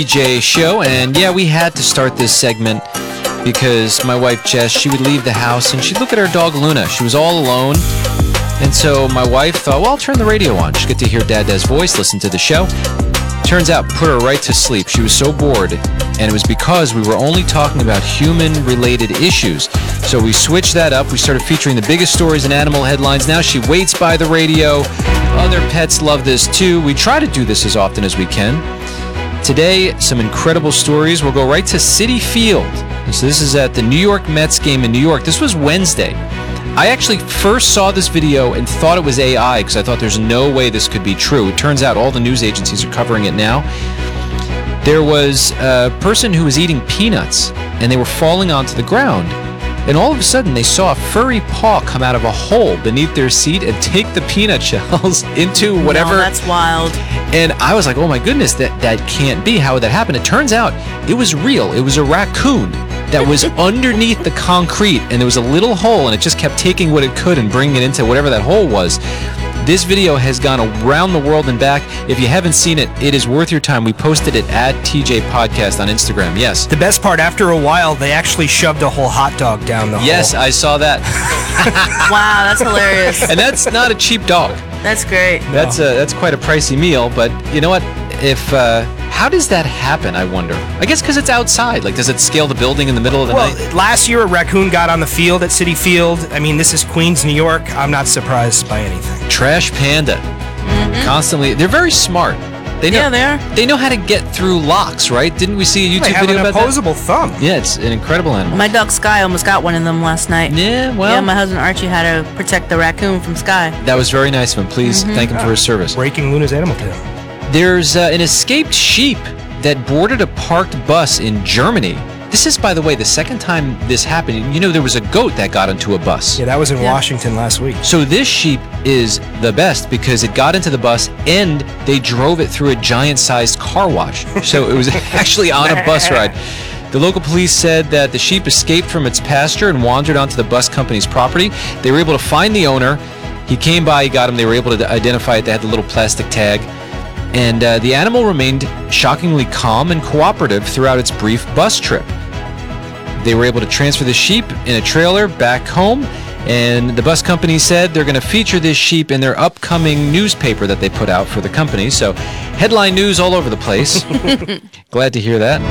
DJ show, and yeah, we had to start this segment because my wife Jess, she would leave the house and she'd look at her dog Luna. She was all alone, and so my wife thought, well, I'll turn the radio on. She'd get to hear Dad's voice, listen to the show. Turns out, put her right to sleep. She was so bored, and it was because we were only talking about human-related issues. So we switched that up. We started featuring the biggest stories in animal headlines. Now she waits by the radio. Other pets love this too. We try to do this as often as we can. Today, some incredible stories. We'll go right to Citi Field. So this is at the New York Mets game in New York. This was Wednesday. I actually first saw this video and thought it was AI because I thought there's no way this could be true. It turns out all the news agencies are covering it now. There was a person who was eating peanuts and they were falling onto the ground. And all of a sudden, they saw a furry paw come out of a hole beneath their seat and take the peanut shells into whatever. No, that's wild. And I was like, oh my goodness, that can't be. How would that happen? It turns out it was real. It was a raccoon that was underneath the concrete, and there was a little hole, and it just kept taking what it could and bringing it into whatever that hole was. This video has gone around the world and back. If you haven't seen it, it is worth your time. We posted it at TJ Podcast on Instagram. Yes. The best part, after a while, they actually shoved a whole hot dog down the hole. Yes, I saw that. Wow, that's hilarious. And that's not a cheap dog. That's great. That's quite a pricey meal, but you know what? How does that happen, I wonder? I guess because it's outside. Like, does it scale the building in the middle of the night? Well, last year a raccoon got on the field at Citi Field. I mean, this is Queens, New York. I'm not surprised by anything. Trash panda. Constantly. They're very smart. They know how to get through locks, right? Didn't we see a YouTube video about that? They have an opposable thumb. Yeah, it's an incredible animal. My dog Sky almost got one of them last night. Yeah, well. Yeah, my husband Archie had to protect the raccoon from Sky. That was very nice of him. Please thank him for his service. Breaking Luna's Animal Tale. There's an escaped sheep that boarded a parked bus in Germany. This is, by the way, the second time this happened. You know, there was a goat that got into a bus. Yeah, that was in Washington last week. So this sheep is the best because it got into the bus and they drove it through a giant-sized car wash. So it was actually on a bus ride. The local police said that the sheep escaped from its pasture and wandered onto the bus company's property. They were able to find the owner. He came by, he got him. They were able to identify it. They had the little plastic tag. And the animal remained shockingly calm and cooperative throughout its brief bus trip. They were able to transfer the sheep in a trailer back home, and the bus company said they're going to feature this sheep in their upcoming newspaper that they put out for the company. So, headline news all over the place. Glad to hear that.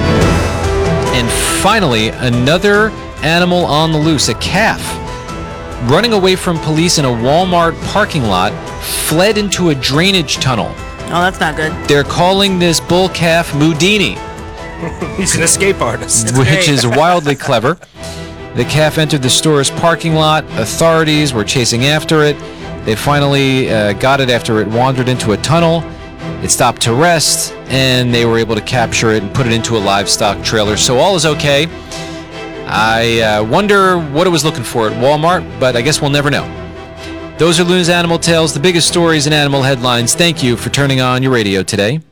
And finally, another animal on the loose, a calf. Running away from police in a Walmart parking lot, fled into a drainage tunnel. Oh, that's not good. They're calling this bull calf Mudini. He's an escape artist. Which is wildly clever. The calf entered the store's parking lot. Authorities were chasing after it. They finally got it after it wandered into a tunnel. It stopped to rest, and they were able to capture it and put it into a livestock trailer. So all is okay. I wonder what it was looking for at Walmart, but I guess we'll never know. Those are Luna's Animal Tales, the biggest stories in animal headlines. Thank you for turning on your radio today.